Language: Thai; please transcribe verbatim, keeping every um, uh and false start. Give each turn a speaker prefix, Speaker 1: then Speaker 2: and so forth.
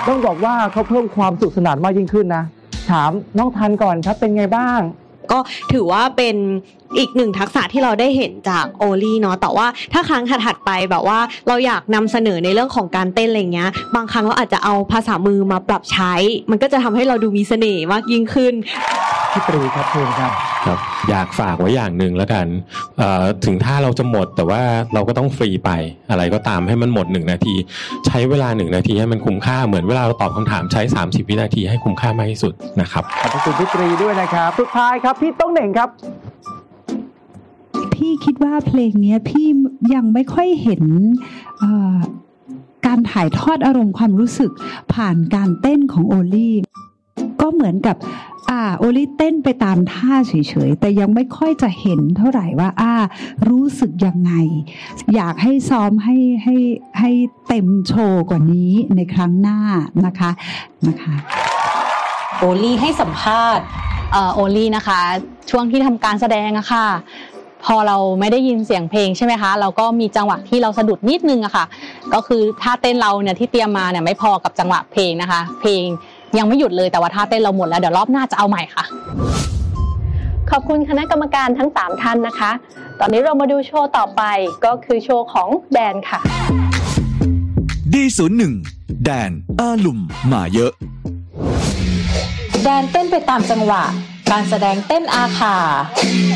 Speaker 1: ต้องบอกว่าเขาเพิ่มความสุขสนานมากยิ่งขึ้นนะถามน้องทันก่อนครับเป็นไงบ้าง
Speaker 2: ก็ถือว่าเป็นอีกหนึ่งทักษะที่เราได้เห็นจากโอลี่เนาะแต่ว่าถ้าครั้งถัดๆไปแบบว่าเราอยากนำเสนอในเรื่องของการเต้นอะไรเงี้ยบางครั้งเราอาจจะเอาภาษามือมาปรับใช้มันก็จะทำให้เราดูมีเสน่ห์มากยิ่งขึ้น
Speaker 1: พี่ตรีครับเชิญครับ
Speaker 3: ครับอยากฝากไว้อย่างหนึ่งแล้วกันถึงถ้าเราจะหมดแต่ว่าเราก็ต้องฟรีไปอะไรก็ตามให้มันหมดหนึ่งนาทีใช้เวลาหนึ่งนาทีให้มันคุ้มค่าเหมือนเวลาเราตอบคำถามใช้สามสิบวินาทีให้คุ้มค่ามากที่สุดนะครับ
Speaker 1: ขอบคุณพี่ตรีด้วยนะครับสุดท้ายครับพี่ต้องเหน่งครับ
Speaker 4: พี่คิดว่าเพลงนี้พี่ยังไม่ค่อยเห็นการถ่ายทอดอารมณ์ความรู้สึกผ่านการเต้นของโอลี่ก็เหมือนกับอ่าโอลี่เต้นไปตามท่าเฉยๆแต่ยังไม่ค่อยจะเห็นเท่าไหร่ว่าอ่ารู้สึกยังไงอยากให้ซ้อมให้ให้ให้เต็มโชว์กว่านี้ในครั้งหน้านะคะนะคะ
Speaker 5: โอลี่ให้สัมภาษณ์เอ่อโอลี่นะคะช่วงที่ทำการแสดงอะค่ะพอเราไม่ได้ยินเสียงเพลงใช่ไหมคะเราก็มีจังหวะที่เราสะดุดนิดนึงอะค่ะก็คือท่าเต้นเราเนี่ยที่เตรียมมาเนี่ยไม่พอกับจังหวะเพลงนะคะเพลงยังไม่หยุดเลยแต่ว่าท่าเต้นเราหมดแล้วเดี๋ยวรอบหน้าจะเอาใหม่ค่ะ
Speaker 6: ขอบคุณคณะกรรมการทั้งสามท่านนะคะตอนนี้เรามาดูโชว์ต่อไปก็คือโชว์ของแดนค่ะ
Speaker 7: ดี ศูนย์ หนึ่ง แดนอาลุ่มมาเยอะ
Speaker 5: แดนเต้นไปตามจังหวะการแสดงเต้นอาขา